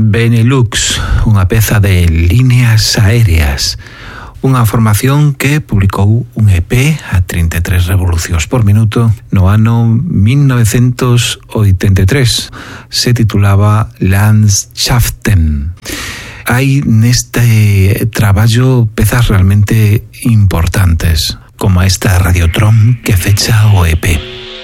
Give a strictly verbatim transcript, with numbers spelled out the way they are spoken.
Benelux, unha peza de Líneas Aéreas, unha formación que publicou un E P a trinta e tres revolucións por minuto no ano mil novecentos oitenta e tres. Se titulaba Landschaften. Hai neste traballo pezas realmente importantes, como esta Radiotron que fecha o E P.